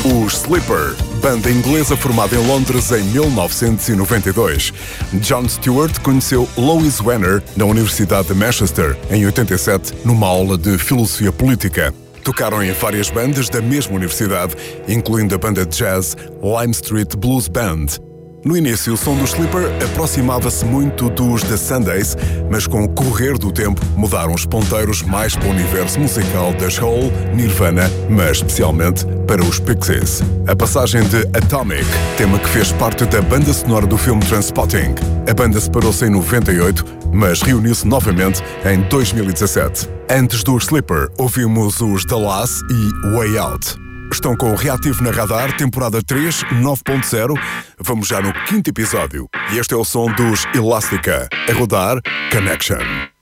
Os Sleeper, banda inglesa formada em Londres em 1992. Jon Stewart conheceu Lois Wenner na Universidade de Manchester, em 87, numa aula de filosofia política. Tocaram em várias bandas da mesma universidade, incluindo a banda de jazz Lime Street Blues Band. No início, o som dos Sleeper aproximava-se muito dos The Sundays, mas com o correr do tempo mudaram os ponteiros mais para o universo musical das Hole, Nirvana, mas especialmente para os Pixies. A passagem de Atomic, tema que fez parte da banda sonora do filme Trainspotting. A banda separou-se em 98, mas reuniu-se novamente em 2017. Antes dos Sleeper, ouvimos os The Lass e Way Out. Estão com o Reativo na Radar, temporada 3, 9.0. Vamos já no 5º episódio. E este é o som dos Elastica, a rodar Connection.